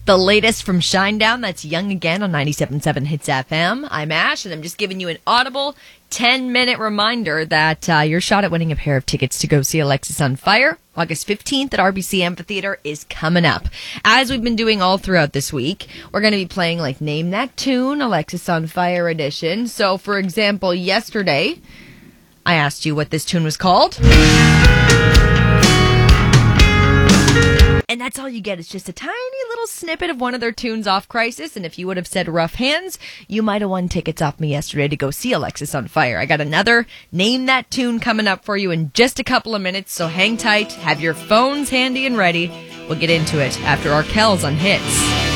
The latest from Shinedown, that's Young Again on 97.7 Hits FM. I'm Ash, and I'm just giving you an audible 10-minute reminder that your shot at winning a pair of tickets to go see Alexisonfire August 15th at RBC Amphitheater is coming up. As we've been doing all throughout this week, we're going to be playing like Name That Tune, Alexisonfire edition. So, for example, yesterday, I asked you what this tune was called. And that's all you get. It's just a tiny little snippet of one of their tunes off Crisis. And if you would have said Rough Hands, you might have won tickets off me yesterday to go see Alexisonfire. I got another Name That Tune coming up for you in just a couple of minutes. So hang tight. Have your phones handy and ready. We'll get into it after Arkells on Hits.